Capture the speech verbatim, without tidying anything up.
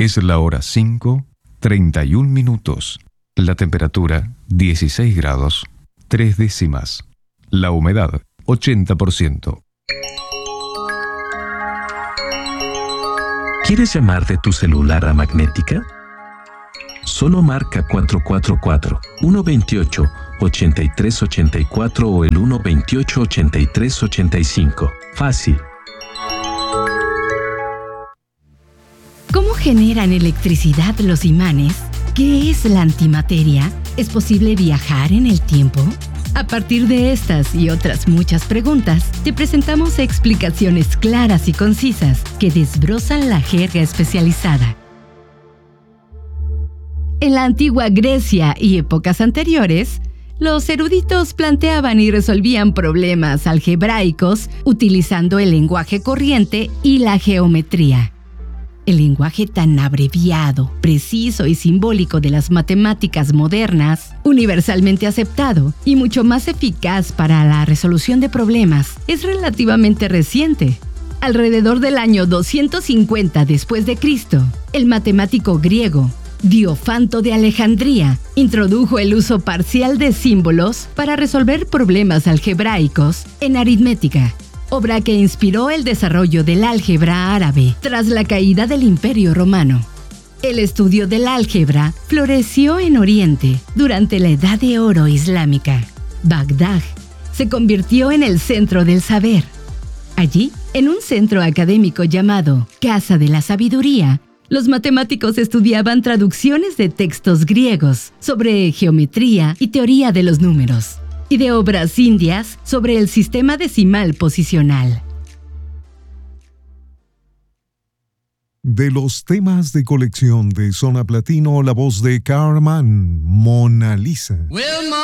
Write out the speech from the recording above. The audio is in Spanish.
Es la hora cinco, treinta y un minutos. La temperatura, dieciséis grados, tres décimas. La humedad, ochenta por ciento. ¿Quieres llamar de tu celular a Magnética? Solo marca cuatro cuatro cuatro, uno dos ocho, ocho tres ocho cuatro o el uno dos ocho, ocho tres ocho cinco. Fácil. ¿Cómo generan electricidad los imanes? ¿Qué es la antimateria? ¿Es posible viajar en el tiempo? A partir de estas y otras muchas preguntas, te presentamos explicaciones claras y concisas que desbrozan la jerga especializada. En la antigua Grecia y épocas anteriores, los eruditos planteaban y resolvían problemas algebraicos utilizando el lenguaje corriente y la geometría. El lenguaje tan abreviado, preciso y simbólico de las matemáticas modernas, universalmente aceptado y mucho más eficaz para la resolución de problemas, es relativamente reciente. Alrededor del año doscientos cincuenta después de Cristo, el matemático griego Diofanto de Alejandría introdujo el uso parcial de símbolos para resolver problemas algebraicos en aritmética, obra que inspiró el desarrollo del álgebra árabe tras la caída del Imperio Romano. El estudio del álgebra floreció en Oriente durante la Edad de Oro islámica. Bagdad se convirtió en el centro del saber. Allí, en un centro académico llamado Casa de la Sabiduría, los matemáticos estudiaban traducciones de textos griegos sobre geometría y teoría de los números, y de obras indias sobre el sistema decimal posicional. De los temas de colección de Zona Platino, la voz de Carmen, Mona Lisa. Well,